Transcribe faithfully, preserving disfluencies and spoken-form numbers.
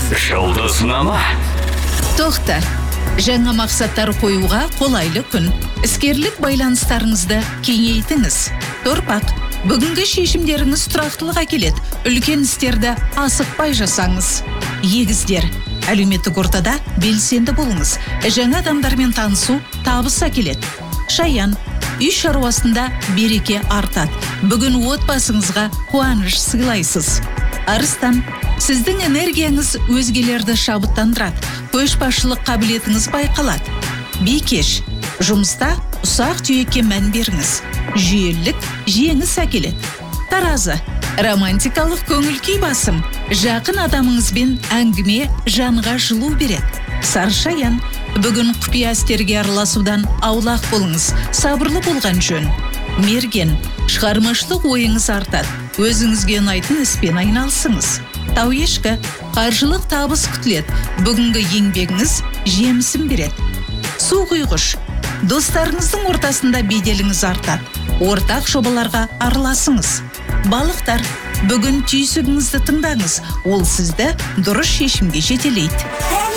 Жұлдызнама. Тоқтар, жаңа мақсаттар қоюға қолайлы күн. Іскерлік байланыстарыңызды кеңейтіңіз. Торпақ, бүгінгі шешімдеріңіз тұрақтылық әкеледі. Үлкен істерді асықпай жасаңыз. Егіздер, әлеуметтік ортада белсенді болыңыз. Жаңа адамдармен танысу табыс әкеледі. Шаян, үй шаруасында береке артады. Бүгін отбасыңызға қуаныш сыйлайсыз. Арыстан, сіздің энергияңыз өзгелерді шабыттандырады. Көшбасшылық қабілетіңіз байқалады. Бикеш, жұмыста ұсақ түйекке мән беріңіз. Жүйелілік жеңіс әкеледі. Таразы, романтикалық көңіл-күй басым. Жақын адамыңызбен әңгіме жанға жылу береді. Саршаян, бүгін құпия істерге араласудан аулақ болыңыз. Сабырлы болған жөн. Мерген, шығармашылық ойыңыз артады. Өзіңізге ұнайтын іспен айналысыңыз. Тауешкі, қаржылық табыс күтіледі. Бүгінгі еңбегіңіз жемісін береді. Су құйғыш, достарыңыздың ортасында беделіңіз артады. Ортақ жобаларға араласыңыз. Балықтар, бүгін түйсігіңізді тыңдаңыз. Ол сізді дұрыс шешімге жетелейді.